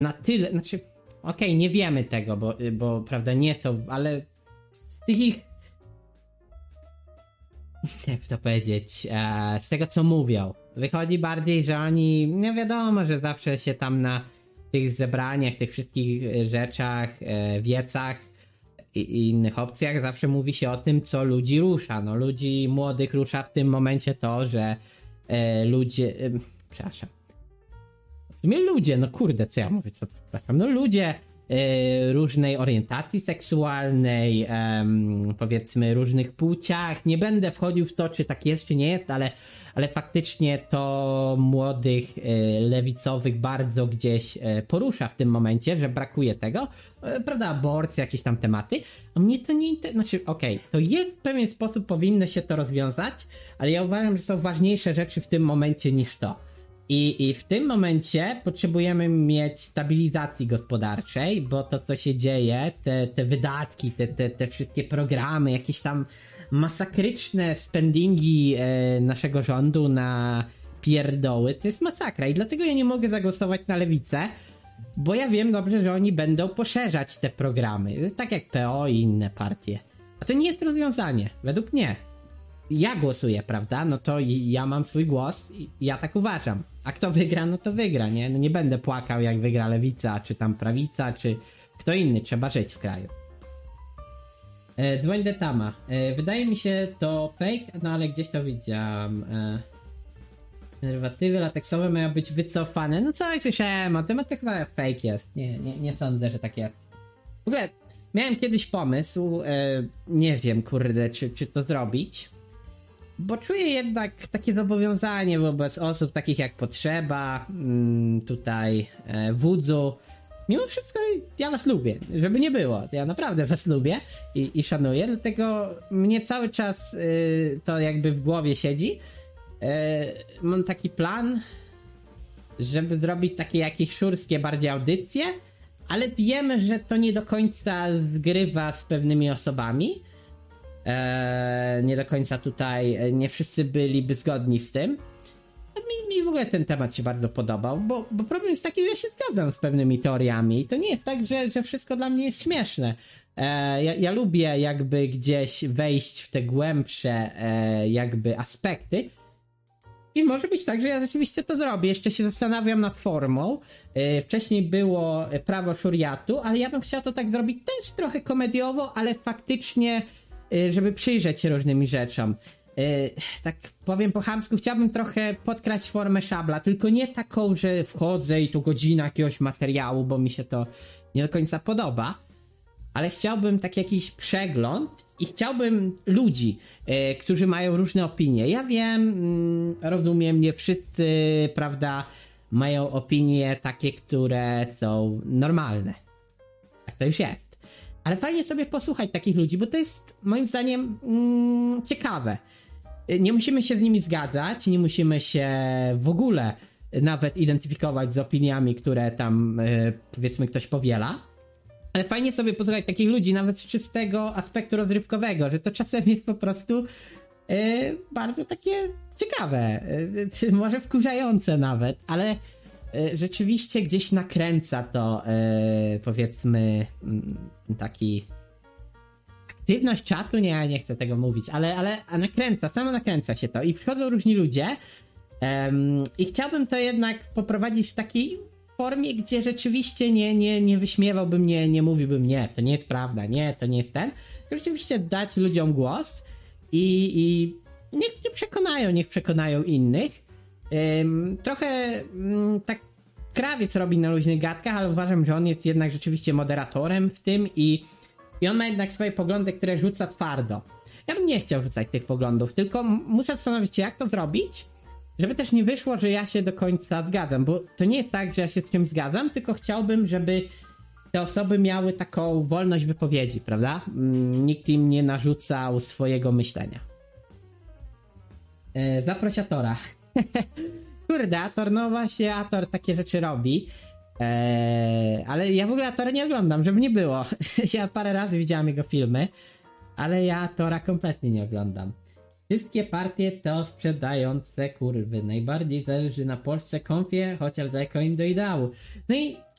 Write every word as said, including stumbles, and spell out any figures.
na tyle, znaczy, okej, okay, nie wiemy tego, bo, bo prawda, nie są, ale z tych ich, jak to powiedzieć, e, z tego co mówią, wychodzi bardziej, że oni, no wiadomo, że zawsze się tam na tych zebraniach, tych wszystkich rzeczach, e, wiecach i, i innych opcjach zawsze mówi się o tym, co ludzi rusza. No ludzi młodych rusza w tym momencie to, że e, ludzie, e, przepraszam, w sumie ludzie, no kurde, co ja mówię, co przepraszam, no ludzie e, różnej orientacji seksualnej, e, powiedzmy różnych płciach, nie będę wchodził w to, czy tak jest, czy nie jest, ale ale faktycznie to młodych e, lewicowych bardzo gdzieś e, porusza w tym momencie, że brakuje tego, e, prawda, aborcja, jakieś tam tematy, a mnie to nie interesuje, znaczy okej, okay, to jest w pewien sposób, powinno się to rozwiązać, ale ja uważam, że są ważniejsze rzeczy w tym momencie niż to. I, I w tym momencie potrzebujemy mieć stabilizacji gospodarczej, bo to, co się dzieje, te, te wydatki, te, te, te wszystkie programy, jakieś tam masakryczne spendingi e, naszego rządu na pierdoły, to jest masakra i dlatego ja nie mogę zagłosować na lewicę, bo ja wiem dobrze, że oni będą poszerzać te programy, tak jak P O i inne partie. A to nie jest rozwiązanie, według mnie. Ja głosuję, prawda? No to ja mam swój głos i ja tak uważam. A kto wygra, no to wygra, nie? No nie będę płakał, jak wygra lewica, czy tam prawica, czy kto inny. Trzeba żyć w kraju. E, Dzwoń do Tama. E, wydaje mi się to fake, no ale gdzieś to widziałam. E, Konserwatywy lateksowe mają być wycofane. No co, jak słyszałem o tym, a to chyba fake jest. Nie, nie, nie sądzę, że tak jest. W ogóle miałem kiedyś pomysł, e, nie wiem, kurde, czy, czy to zrobić. Bo czuję jednak takie zobowiązanie wobec osób takich jak Potrzeba, mm, tutaj e, Wudzu. Mimo wszystko ja was lubię, żeby nie było. Ja naprawdę was lubię i, i szanuję, dlatego mnie cały czas y, to jakby w głowie siedzi. Y, mam taki plan, żeby zrobić takie jakieś szurskie bardziej audycje, ale wiemy, że to nie do końca zgrywa z pewnymi osobami. Eee, nie do końca tutaj, nie wszyscy byliby zgodni z tym. Mi, mi w ogóle ten temat się bardzo podobał, bo, bo problem jest taki, że ja się zgadzam z pewnymi teoriami i to nie jest tak, że, że wszystko dla mnie jest śmieszne. Eee, ja, ja lubię jakby gdzieś wejść w te głębsze e, jakby aspekty i może być tak, że ja rzeczywiście to zrobię. Jeszcze się zastanawiam nad formą. E, wcześniej było prawo szuriatu, ale ja bym chciał to tak zrobić też trochę komediowo, ale faktycznie żeby przyjrzeć się różnym rzeczom. Yy, tak powiem po chamsku, chciałbym trochę podkraść formę Szabla, tylko nie taką, że wchodzę i tu godzina jakiegoś materiału, bo mi się to nie do końca podoba, ale chciałbym tak jakiś przegląd i chciałbym ludzi, yy, którzy mają różne opinie. Ja wiem, yy, rozumiem, nie wszyscy, prawda, mają opinie takie, które są normalne. Tak to już jest. Ale fajnie sobie posłuchać takich ludzi, bo to jest moim zdaniem mm, ciekawe. Nie musimy się z nimi zgadzać, nie musimy się w ogóle nawet identyfikować z opiniami, które tam yy, powiedzmy ktoś powiela. Ale fajnie sobie posłuchać takich ludzi nawet z czystego aspektu rozrywkowego, że to czasem jest po prostu yy, bardzo takie ciekawe, yy, może wkurzające nawet, ale rzeczywiście gdzieś nakręca to, yy, powiedzmy, yy, taki aktywność czatu, nie, nie chcę tego mówić, ale, ale a nakręca, samo nakręca się to i przychodzą różni ludzie yy, i chciałbym to jednak poprowadzić w takiej formie, gdzie rzeczywiście nie, nie, nie wyśmiewałbym, nie, nie mówiłbym, nie, to nie jest prawda, nie, to nie jest ten, rzeczywiście dać ludziom głos i, i niech się przekonają, niech przekonają innych. Um, trochę um, tak Krawiec robi na luźnych gadkach, ale uważam, że on jest jednak rzeczywiście moderatorem w tym i, i on ma jednak swoje poglądy, które rzuca twardo. Ja bym nie chciał rzucać tych poglądów, tylko m- muszę zastanowić się, jak to zrobić, żeby też nie wyszło, że ja się do końca zgadzam, bo to nie jest tak, że ja się z czymś zgadzam, tylko chciałbym, żeby te osoby miały taką wolność wypowiedzi, prawda? Mm, nikt im nie narzucał swojego myślenia. E, zaprosiatora. Kurde, Ator, no właśnie Ator takie rzeczy robi, eee, ale ja w ogóle Atora nie oglądam, żeby nie było. Ja parę razy widziałem jego filmy, ale ja Atora kompletnie nie oglądam. Wszystkie partie to sprzedające kurwy. Najbardziej zależy na Polsce konfie, chociaż daleko im do ideału. No i